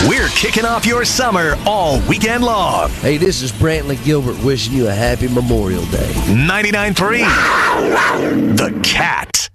We're kicking off your summer all weekend long. Hey, this is Brantley Gilbert wishing you a happy Memorial Day. 99.3 The Cat.